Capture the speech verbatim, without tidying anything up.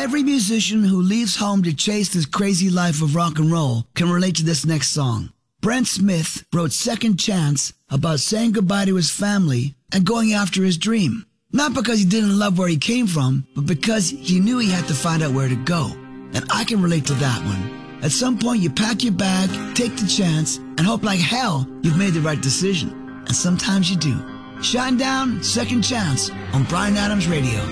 Every musician who leaves home to chase this crazy life of rock and roll can relate to this next song. Brent Smith wrote Second Chance about saying goodbye to his family and going after his dream. Not because he didn't love where he came from, but because he knew he had to find out where to go. And I can relate to that one. At some point, you pack your bag, take the chance, and hope like hell you've made the right decision. And sometimes you do. Shinedown, Second Chance on Bryan Adams Radio.